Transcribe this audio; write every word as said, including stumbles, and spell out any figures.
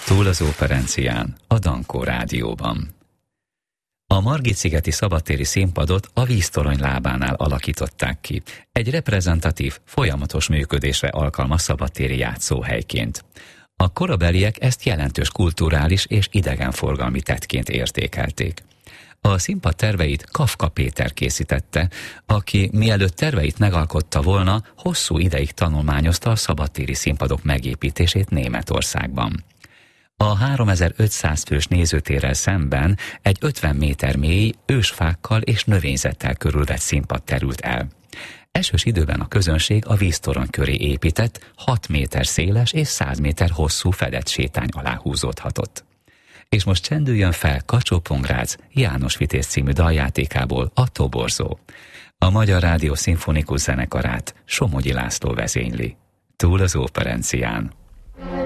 Túl az Óperencián, a Dankó Rádióban. A Margit-szigeti szabadtéri színpadot a víztorony lábánál alakították ki, egy reprezentatív, folyamatos működésre alkalmas szabadtéri játszóhelyként. A korabeliek ezt jelentős kulturális és idegenforgalmi tettként értékelték. A színpad terveit Kafka Péter készítette, aki mielőtt terveit megalkotta volna, hosszú ideig tanulmányozta a szabadtéri színpadok megépítését Németországban. A háromezer-ötszáz fős nézőtérrel szemben egy ötven méter mély, ősfákkal és növényzettel körülvett színpad terült el. Esős időben a közönség a víztorony köré épített, hat méter széles és száz méter hosszú fedett sétány alá húzódhatott. És most csendüljön fel Kacsó-Pongrác János Vitéz című daljátékából a Toborzó. A Magyar Rádió szimfonikus zenekarát Somogyi László vezényli. Túl az Óperencián.